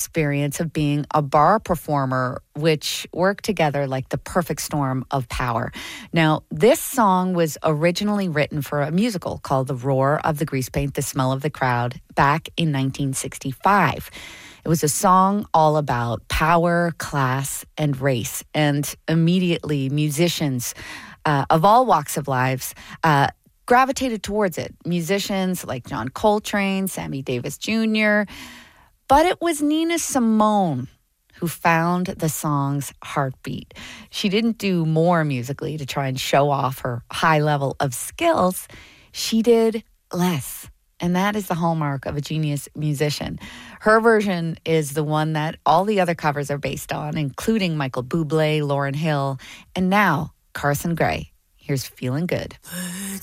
experience of being a bar performer, which worked together like the perfect storm of power. Now, this song was originally written for a musical called The Roar of the Grease Paint, The Smell of the Crowd, back in 1965. It was a song all about power, class, and race. And immediately, musicians of all walks of lives gravitated towards it. Musicians like John Coltrane, Sammy Davis Jr., but it was Nina Simone who found the song's heartbeat. She didn't do more musically to try and show off her high level of skills. She did less. And that is the hallmark of a genius musician. Her version is the one that all the other covers are based on, including Michael Bublé, Lauryn Hill, and now Carson Gray. Here's Feeling Good.